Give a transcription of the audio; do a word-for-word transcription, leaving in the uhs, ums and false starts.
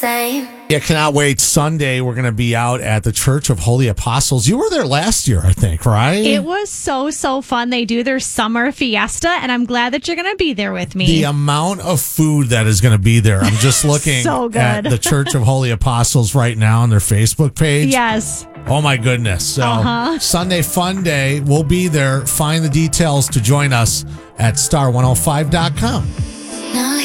same. Yeah, cannot wait. Sunday, we're going to be out at the Church of Holy Apostles. You were there last year, I think, right? It was so, so fun. They do their summer fiesta, and I'm glad that you're going to be there with me. The amount of food that is going to be there. I'm just looking So good. at the Church of Holy Apostles right now on their Facebook page. Yes. Oh, my goodness. So, Uh-huh. Sunday Fun Day, we'll be there. Find the details to join us at star one oh five dot com. Now